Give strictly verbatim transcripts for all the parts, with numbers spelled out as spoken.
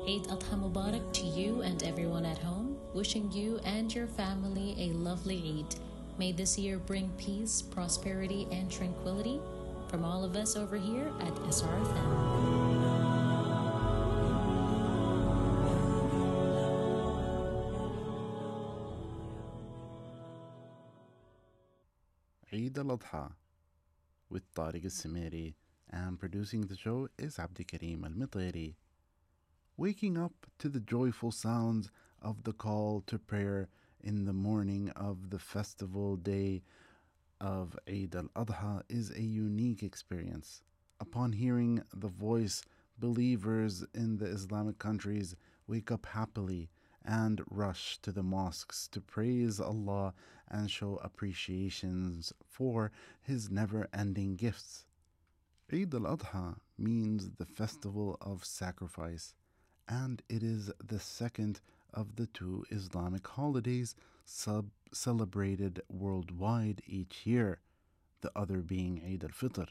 Eid Adha Mubarak to you and everyone at home, wishing you and your family a lovely Eid. May this year bring peace, prosperity, and tranquility from all of us over here at S R F M. Eid al-Adha with Tariq al-Simeri, and producing the show is Abdikareem al-Mitiri. Waking up to the joyful sounds of the call to prayer in the morning of the festival day of Eid al-Adha is a unique experience. Upon hearing the voice, believers in the Islamic countries wake up happily and rush to the mosques to praise Allah and show appreciations for His never-ending gifts. Eid al-Adha means the festival of sacrifice, and it is the second of the two Islamic holidays sub- celebrated worldwide each year, the other being Eid al-Fitr.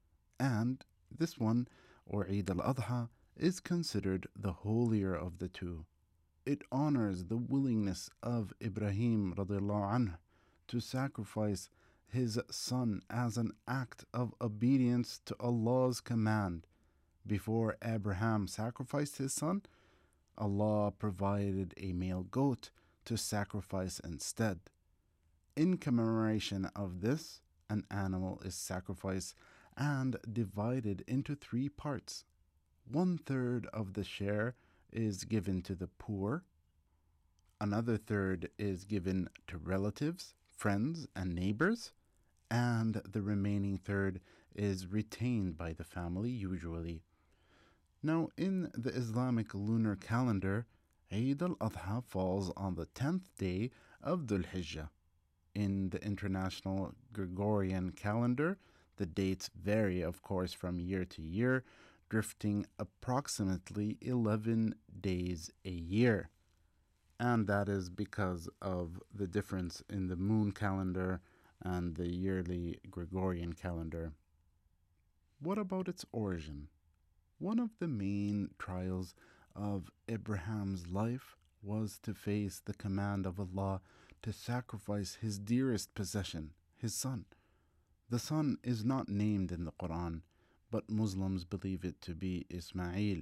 And this one, or Eid al-Adha, is considered the holier of the two. It honors the willingness of Ibrahim radiallahu anhu to sacrifice his son as an act of obedience to Allah's command. Before Abraham sacrificed his son, Allah provided a male goat to sacrifice instead. In commemoration of this, an animal is sacrificed and divided into three parts. One third of the share is given to the poor. Another third is given to relatives, friends, and neighbors. And the remaining third is retained by the family usually. Now, in the Islamic lunar calendar, Eid al-Adha falls on the tenth day of Dhul Hijjah. In the international Gregorian calendar, the dates vary, of course, from year to year, drifting approximately eleven days a year. And that is because of the difference in the moon calendar and the yearly Gregorian calendar. What about its origin? One of the main trials of Abraham's life was to face the command of Allah to sacrifice his dearest possession, his son. The son is not named in the Quran, but Muslims believe it to be Ismail.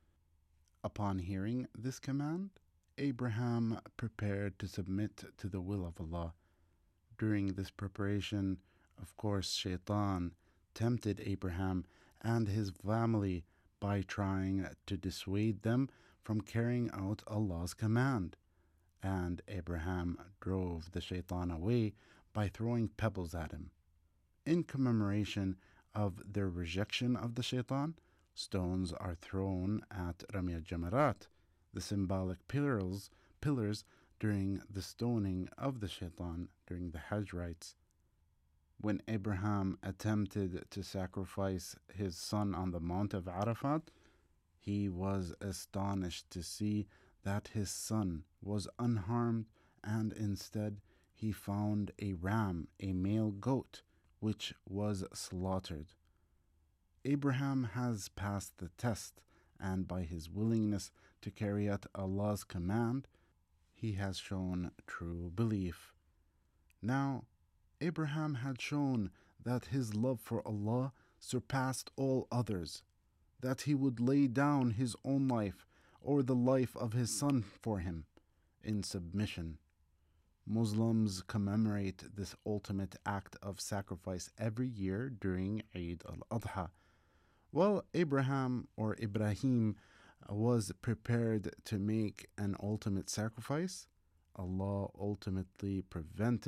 Upon hearing this command, Abraham prepared to submit to the will of Allah. During this preparation, of course, Shaitan tempted Abraham and his family by trying to dissuade them from carrying out Allah's command. And Abraham drove the Shaitan away by throwing pebbles at him. In commemoration of their rejection of the Shaitan, stones are thrown at Rami al-Jamarat, the symbolic pillars, pillars during the stoning of the Shaitan during the Hajj rites. When Abraham attempted to sacrifice his son on the Mount of Arafat, he was astonished to see that his son was unharmed, and instead he found a ram, a male goat, which was slaughtered. Abraham has passed the test, and by his willingness to carry out Allah's command, he has shown true belief. Now, Abraham had shown that his love for Allah surpassed all others, that he would lay down his own life or the life of his son for him in submission. Muslims commemorate this ultimate act of sacrifice every year during Eid al-Adha. Well, Abraham or Ibrahim was prepared to make an ultimate sacrifice. Allah ultimately prevented